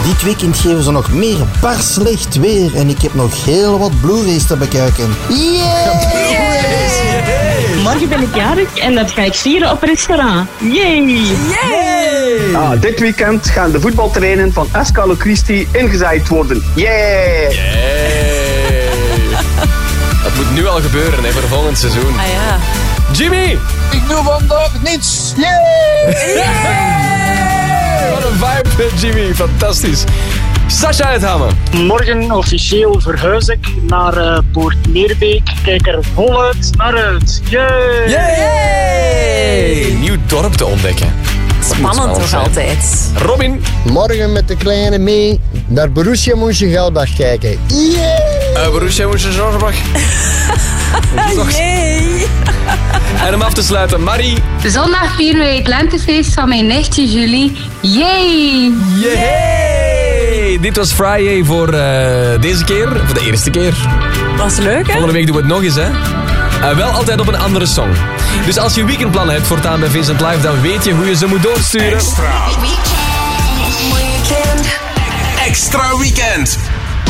Dit weekend geven ze nog meer bar slecht weer en ik heb nog heel wat Blu-rays te bekijken. Morgen ben ik jarig en dat ga ik vieren op een restaurant. Yay! Dit weekend gaan de voetbalterreinen van Escalo Christi ingezaaid worden. Yeah! Dat moet nu al gebeuren hè, voor volgend seizoen. Ah ja. Jimmy! Ik doe vandaag niets. Yeah! Wat een vibe, Jimmy. Fantastisch. Sascha uit Hamme. Morgen officieel verhuis ik naar Poort Meerbeek. Kijk er voluit naar uit. Yay! Yay! Nieuw dorp te ontdekken. Spannend toch altijd. Robin. Morgen met de kleine mee naar Borussia Mönchengladbach kijken. Yeah! Borussia Mönchengladbach. Yay! En om af te sluiten, Marie. Zondag vieren wij het lentefeest van mijn nichtje Julie. Yay! Yay! Dit was Friday voor deze keer, voor de eerste keer. Was leuk, hè? Volgende week doen we het nog eens, hè? Wel altijd op een andere song. Dus als je weekendplannen hebt voortaan bij Vincent Live, dan weet je hoe je ze moet doorsturen. Extra Weekend.